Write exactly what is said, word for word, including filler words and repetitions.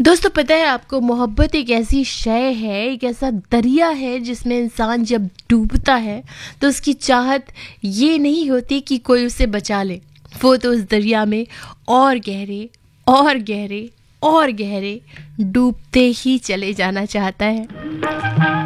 दोस्तों पता है आपको, मोहब्बत एक ऐसी शय है, एक ऐसा दरिया है जिसमें इंसान जब डूबता है तो उसकी चाहत ये नहीं होती कि कोई उसे बचा ले। वो तो उस दरिया में और गहरे और गहरे और गहरे डूबते ही चले जाना चाहता है।